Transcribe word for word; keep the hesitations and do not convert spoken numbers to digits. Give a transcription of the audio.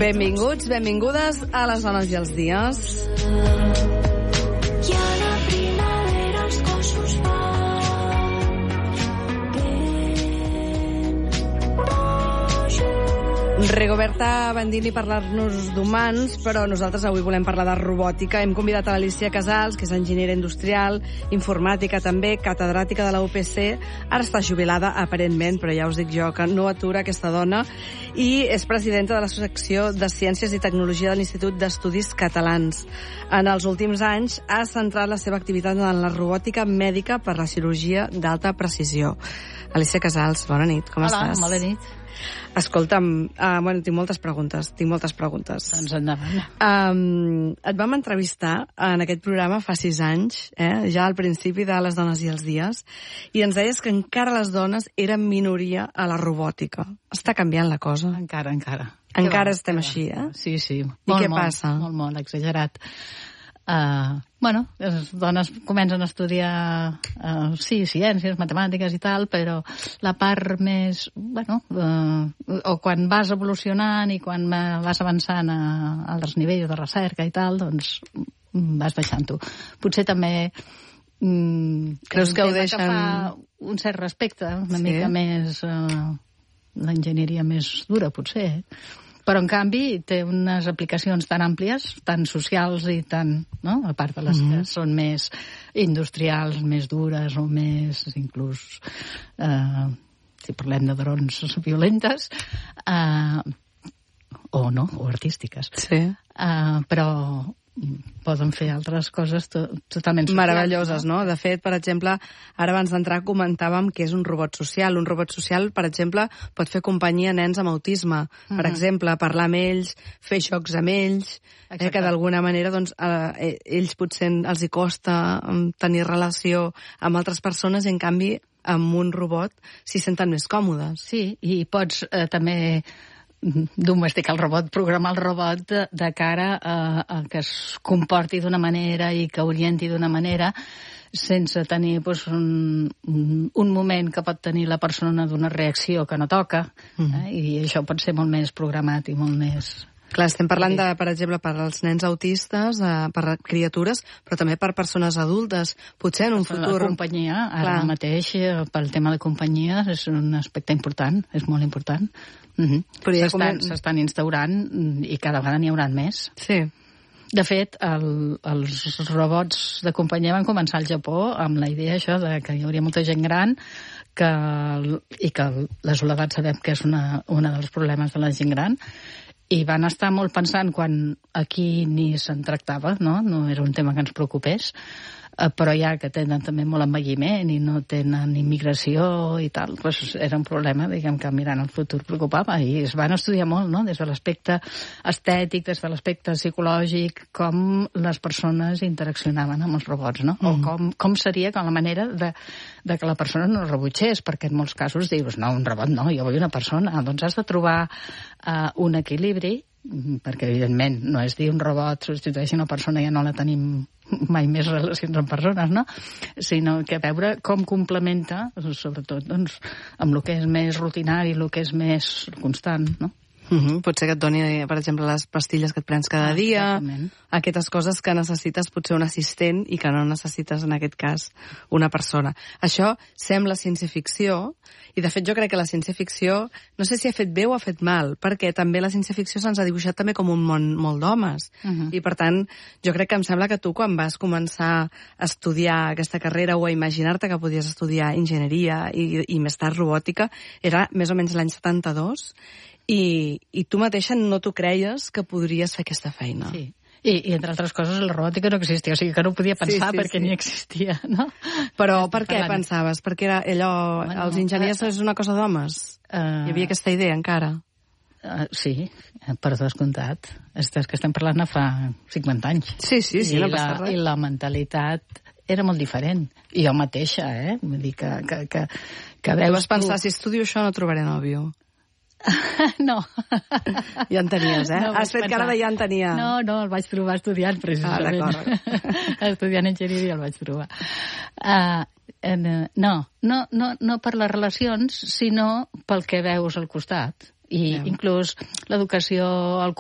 Benvinguts, benvingudes a les dones i els dies. I a la primavera els cossos van Rigoberta Bandini parlar-nos d'humans, però nosaltres avui volem parlar de robòtica. Hem convidat a l'Alícia Casals, que és enginyera industrial, informàtica també, catedràtica de la U P C. Ara està jubilada, aparentment, però ja us dic jo que no atura aquesta dona. I és presidenta de la secció de Ciències i Tecnologia de l'Institut d'Estudis Catalans. En els últims anys ha centrat la seva activitat en la robòtica mèdica per la cirurgia d'alta precisió. Alícia Casals, bona nit, com Hola, estàs? Hola, bona nit. Escolta'm, uh, bueno, tinc moltes preguntes, tinc moltes preguntes. Doncs endavant. Um, et vam entrevistar en aquest programa fa sis anys, eh, ja al principi de Les dones i els dies, i ens deies que encara les dones eren minoria a la robòtica. Està canviant la cosa? Encara, encara. Encara va, estem va. així, eh? Sí, sí. I molt, què molt, passa? Molt, molt, exagerat. Uh, bueno, les dones comencen a estudiar uh, sí, ciències, matemàtiques i tal, però la part més, bueno, uh, o quan vas evolucionant i quan vas avançant a, a els nivells de recerca i tal, doncs vas baixant-ho. Potser també mm, creus que ho deixen... que fa un cert respecte, una sí. mica més uh, l'enginyeria més dura, potser, però, en canvi, té unes aplicacions tan àmplies, tan socials i tan... No? A part de les mm-hmm. que són més industrials, més dures o més, inclús, eh, si parlem de drons violentes, eh, o no, o artístiques. Sí. Eh, però poden fer altres coses to totalment socials. Meravelloses, no? De fet, per exemple, ara abans d'entrar comentàvem que és un robot social. Un robot social, per exemple, pot fer companyia a nens amb autisme. Mm-hmm. Per exemple, parlar amb ells, fer jocs amb ells, eh, que d'alguna manera doncs, eh, ells potser els hi costa tenir relació amb altres persones i, en canvi, amb un robot s'hi senten més còmodes. Sí, i pots eh, també domesticar el robot, programar el robot de, de cara a, a que es comporti d'una manera i que orienti d'una manera sense tenir doncs, un, un moment que pot tenir la persona d'una reacció que no toca, mm. eh? I això pot ser molt més programat i molt més... Clar, estem parlant, de, per exemple, per als nens autistes, eh, per criatures, però també per persones adultes. Potser en un futur... La companyia, ara Clar. mateix, pel tema de companyia, és un aspecte important, és molt important. Mm-hmm. S'estan com... instaurant i cada vegada n'hi haurà més. Sí. De fet, el, els robots de companyia van començar al Japó amb la idea això de que hi hauria molta gent gran que, i que la soledat sabem que és una, una dels problemes de la gent gran, i van estar molt pensant quan aquí ni se'n tractava, no? No era un tema que ens preocupés, però ja que tenen també molt envelliment i no tenen immigració i tal, doncs era un problema, diguem, que mirant el futur preocupava, i es van estudiar molt, no?, des de l'aspecte estètic, des de l'aspecte psicològic, com les persones interaccionaven amb els robots, no? Mm. O com, com seria com la manera de, de que la persona no rebutgés, perquè en molts casos dius, no, un robot no, jo vull una persona, doncs has de trobar uh, un equilibri, perquè evidentment no és dir un robot substitueix una persona, ja no la tenim mai més relacions amb persones, no? Sinó que veure com complementa, sobretot doncs, amb el que és més rutinari, el que és més constant, no? Uh-huh. Potser que et doni, per exemple, les pastilles que et prens cada ah, dia, exactament. Aquestes coses que necessites potser un assistent i que no necessites, en aquest cas, una persona. Això sembla ciència-ficció, i de fet jo crec que la ciència-ficció, no sé si ha fet bé o ha fet mal, perquè també la ciència-ficció se'ns ha dibuixat també com un món molt d'homes. Uh-huh. I per tant, jo crec que em sembla que tu, quan vas començar a estudiar aquesta carrera o a imaginar-te que podies estudiar enginyeria i, i més tard robòtica, era més o menys l'any setanta-dos, I, i tu mateixa no t'ho creies que podries fer aquesta feina. Sí. I, I, entre altres coses, la robòtica no existia, o sigui que no ho podia pensar sí, sí, perquè sí. ni existia, no? Però per què parlant... pensaves? Perquè era allò, bueno, els enginyers uh, és una cosa d'homes? Uh, Hi havia aquesta idea encara? Uh, sí, per descomptat. És que estem parlant de fa cinquanta anys. Sí, sí, sí, I, no la, passa res. I la mentalitat era molt diferent. I jo mateixa, eh? Vull dir que... que, que, que veus vas pensar, tu... si estudio això no trobaré nòvio. No. Ja en tenies, eh? No, has fet pensar... cara de ja en tenia. No, no, el vaig trobar estudiant, precisament. Ah, d'acord. Estudiant enginyeria el vaig trobar. Uh, no, no, no, no per les relacions, sinó pel que veus al costat. I yeah. inclús l'educació al